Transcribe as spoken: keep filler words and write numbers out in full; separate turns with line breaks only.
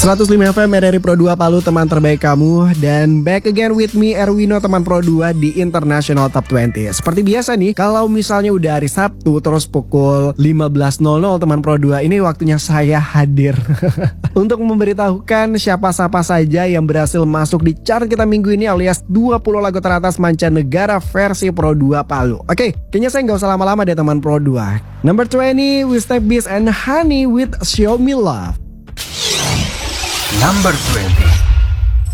seratus lima F M R R I Pro dua Palu, teman terbaik kamu. Dan back again with me Erwino, teman Pro dua di International Top dua puluh. Seperti biasa nih, kalau misalnya udah hari Sabtu terus pukul lima belas nol nol teman Pro dua, ini waktunya saya hadir untuk memberitahukan siapa-siapa saja yang berhasil masuk di chart kita minggu ini, alias dua puluh lagu teratas mancanegara versi Pro dua Palu. Oke, kayaknya saya nggak usah lama-lama deh teman Pro dua. Number dua puluh, with Step Beast and Honey with Show Me Love.
Number twenty.